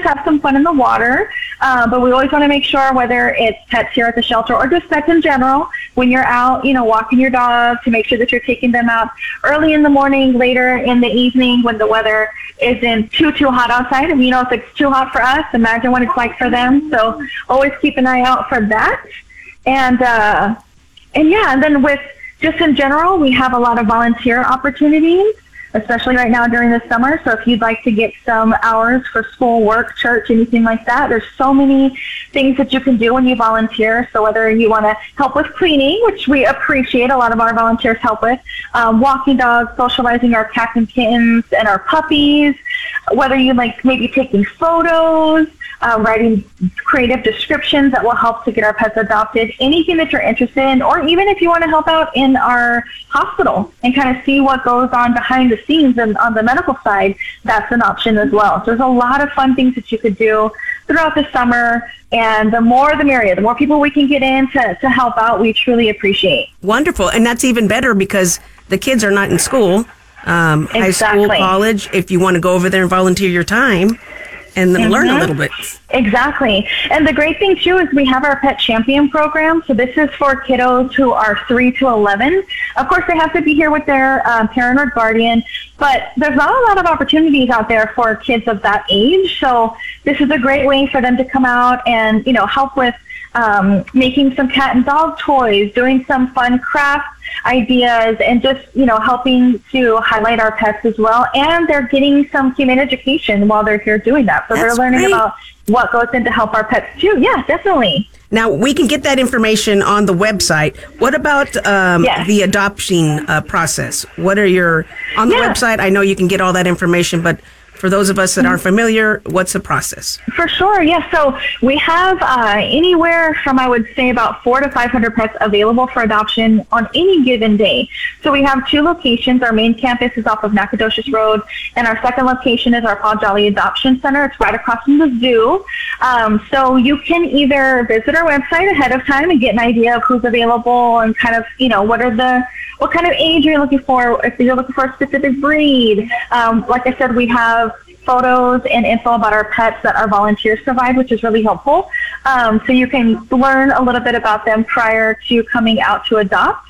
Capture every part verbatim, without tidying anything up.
have some fun in the water, uh, but we always want to make sure, whether it's pets here at the shelter or just pets in general, when you're out, you know, walking your dog, to make sure that you're taking them out early in the morning, later in the evening when the weather isn't too, too hot outside. And, you know, if it's too hot for us, imagine what it's like for them. So always keep an eye out for that. And, uh, and yeah, and then with just in general, we have a lot of volunteer opportunities, especially right now during the summer. So if you'd like to get some hours for school, work, church, anything like that, there's so many things that you can do when you volunteer. So whether you want to help with cleaning, which we appreciate, a lot of our volunteers help with, um, walking dogs, socializing our cats and kittens and our puppies, whether you like maybe taking photos, uh, writing creative descriptions that will help to get our pets adopted, anything that you're interested in, or even if you want to help out in our hospital and kind of see what goes on behind the scenes and on the medical side, that's an option as well. So there's a lot of fun things that you could do throughout the summer, and the more the merrier. The more people we can get in to, to help out, we truly appreciate. Wonderful. And that's even better because the kids are not in school, um, exactly. high school, college. If you want to go over there and volunteer your time and then mm-hmm. learn a little bit. Exactly. And the great thing, too, is we have our Pet Champion program. So this is for kiddos who are three to eleven. Of course, they have to be here with their um, parent or guardian, but there's not a lot of opportunities out there for kids of that age. So this is a great way for them to come out and, you know, help with um, making some cat and dog toys, doing some fun craft ideas, and just, you know, helping to highlight our pets as well. And they're getting some human education while they're here doing that. So That's they're learning great. about what goes in to help our pets too. Yeah, definitely. Now, we can get that information on the website. What about um, yes. the adoption uh, process? What are your, on the yeah. website, I know you can get all that information, but for those of us that aren't familiar, what's the process? For sure, yes. So we have uh, anywhere from, I would say, about four to five hundred pets available for adoption on any given day. So we have two locations. Our main campus is off of Nacogdoches Road, and our second location is our Paw Jolly Adoption Center. It's right across from the zoo. Um, so you can either visit our website ahead of time and get an idea of who's available and kind of, you know, what are the what kind of age you're looking for, if you're looking for a specific breed. Um, like I said, we have photos and info about our pets that our volunteers provide, which is really helpful. Um, so you can learn a little bit about them prior to coming out to adopt.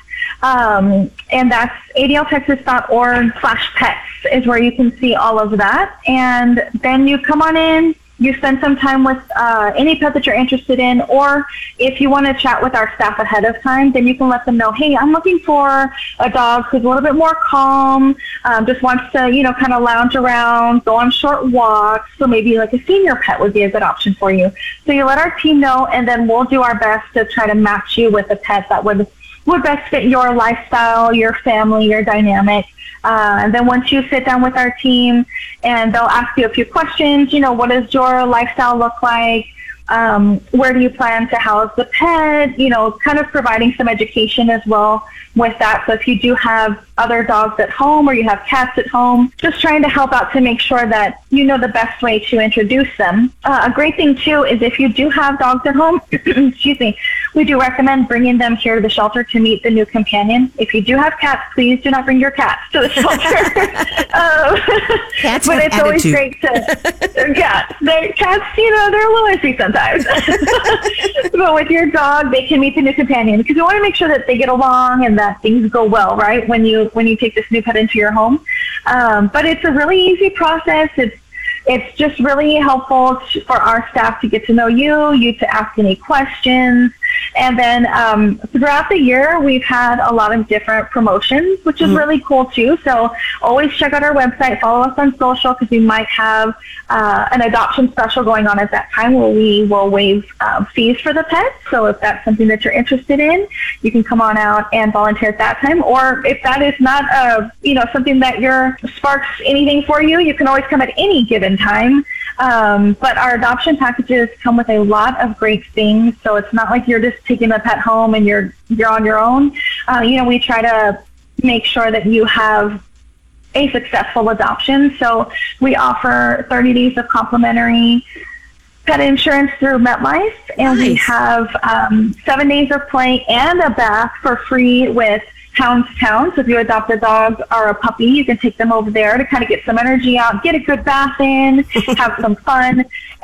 Um, and that's A D L texas dot org slash pets is where you can see all of that. And then you come on in, you spend some time with uh, any pet that you're interested in, or if you want to chat with our staff ahead of time, then you can let them know, hey, I'm looking for a dog who's a little bit more calm, um, just wants to, you know, kind of lounge around, go on short walks. So maybe like a senior pet would be a good option for you. So you let our team know, and then we'll do our best to try to match you with a pet that would, would best fit your lifestyle, your family, your dynamic. Uh, and then once you sit down with our team and they'll ask you a few questions, you know, what does your lifestyle look like? Um, where do you plan to house the pet? You know, kind of providing some education as well with that. So if you do have other dogs at home or you have cats at home, just trying to help out to make sure that you know the best way to introduce them. Uh, a great thing too is if you do have dogs at home, excuse me, we do recommend bringing them here to the shelter to meet the new companion. If you do have cats, please do not bring your cats to the shelter. um, cats but have it's attitude. always great to, yeah, they're, cats, you know, they're a little iffy sometimes. But with your dog, they can meet the new companion because you want to make sure that they get along and that things go well, right, when you when you take this new pet into your home. Um, but it's a really easy process. It's It's just really helpful to, for our staff to get to know you, you to ask any questions. And then um, throughout the year, we've had a lot of different promotions, which is mm-hmm. really cool too. So always check out our website, follow us on social, because we might have uh, an adoption special going on at that time where we will waive uh, fees for the pets. So if that's something that you're interested in, you can come on out and volunteer at that time. Or if that is not uh, you know, something that your sparks anything for you, you can always come at any given time. Um, but our adoption packages come with a lot of great things, so it's not like you're just taking the pet home and you're you're on your own. Uh, you know, we try to make sure that you have a successful adoption. So we offer thirty days of complimentary pet insurance through MetLife, and nice. we have um, seven days of play and a bath for free with Hounds Town. So if you adopt a dog or a puppy, you can take them over there to kind of get some energy out, get a good bath in, have some fun.